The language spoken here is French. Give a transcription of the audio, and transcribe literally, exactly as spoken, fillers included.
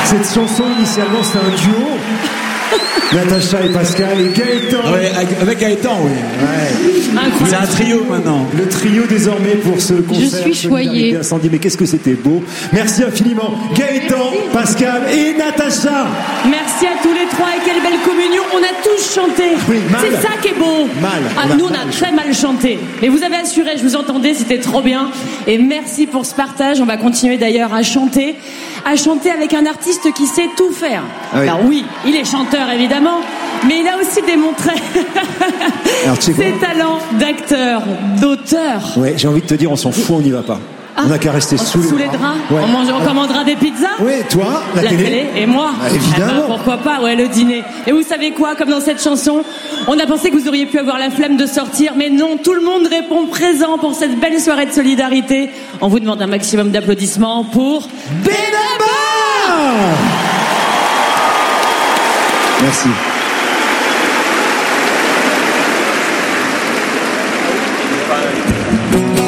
Cette chanson, initialement, c'était un duo. Natacha et Pascal et Gaëtan. Ouais, avec Gaëtan, oui. Ouais. C'est un trio maintenant. Le trio désormais pour ce concert. Je suis choyée. Incendie, mais qu'est-ce que c'était beau. Merci infiniment. Gaëtan, Merci. Pascal et Natacha. Merci à tous les trois et quelle belle communion. On a tous chanté. Oui, mal. C'est ça qui est beau. Mal. Ah, on nous, on a très mal chanté. Mais vous avez assuré, je vous entendais, c'était trop bien. Et merci pour ce partage. On va continuer d'ailleurs à chanter. À chanter avec un artiste qui sait tout faire. Ah oui. Alors oui, il est chanteur évidemment, mais il a aussi démontré Alors, tu sais ses talents d'acteur, d'auteur. Ouais, j'ai envie de te dire, on s'en fout, on n'y va pas. Ah, on n'a qu'à rester sous, sous les draps. draps. Ouais. On, mange, on commandera des pizzas. Oui, toi, la, la télé. télé et moi. Bah, évidemment. Eh ben, pourquoi pas, ouais, le dîner. Et vous savez quoi, comme dans cette chanson, on a pensé que vous auriez pu avoir la flemme de sortir, mais non, tout le monde répond présent pour cette belle soirée de solidarité. On vous demande un maximum d'applaudissements pour Benabar. Merci.